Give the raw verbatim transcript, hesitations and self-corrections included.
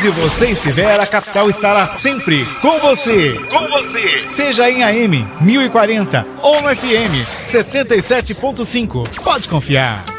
Onde você estiver, a capital estará sempre com você. Com você. Seja em A M mil e quarenta ou no F M setenta e sete ponto cinco. Pode confiar.